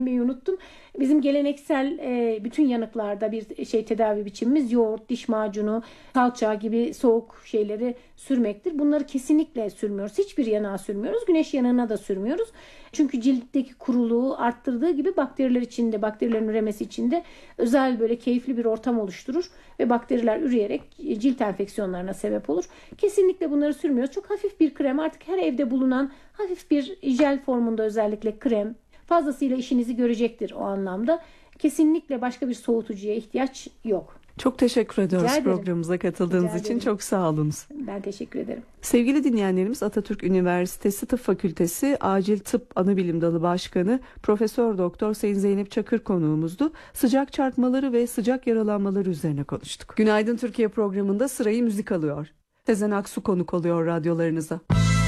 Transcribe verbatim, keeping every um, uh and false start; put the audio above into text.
unuttum. Bizim geleneksel e, bütün yanıklarda bir şey tedavi biçimimiz yoğurt, diş macunu, salça gibi soğuk şeyleri sürmektir. Bunları kesinlikle sürmüyoruz. Hiçbir yanağa sürmüyoruz. Güneş yanığına da sürmüyoruz. Çünkü ciltteki kuruluğu arttırdığı gibi bakteriler içinde, bakterilerin üremesi için de özel böyle keyifli bir ortam oluşturur ve bakteriler üreyerek cilt enfeksiyonlarına sebep olur. Kesinlikle bunları sürmüyoruz. Çok hafif bir krem, artık her evde bulunan hafif bir jel formunda özellikle krem fazlasıyla işinizi görecektir o anlamda. Kesinlikle başka bir soğutucuya ihtiyaç yok. Çok teşekkür ediyoruz programımıza katıldığınız için. Çok sağ olunuz. Ben teşekkür ederim. Sevgili dinleyenlerimiz, Atatürk Üniversitesi Tıp Fakültesi Acil Tıp Anabilim Dalı Başkanı Profesör Doktor Sayın Zeynep Çakır konuğumuzdu. Sıcak çarpmaları ve sıcak yaralanmaları üzerine konuştuk. Günaydın Türkiye programında sırayı müzik alıyor. Sezen Aksu konuk oluyor radyolarınıza.